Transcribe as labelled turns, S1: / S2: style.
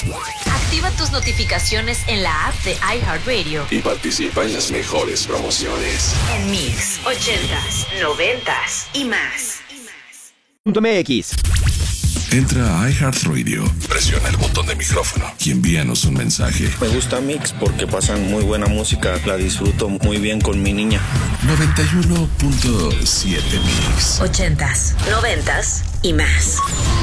S1: Activa tus notificaciones en la app de iHeartRadio
S2: y participa en las mejores promociones.
S1: en Mix 80s, 90s y más.
S3: .mx.
S2: Entra a iHeartRadio, presiona el botón de micrófono y envíanos un mensaje.
S4: Me gusta Mix porque pasan muy buena música, la disfruto muy bien con mi niña.
S2: 91.7 Mix.
S1: 80s, 90s y más.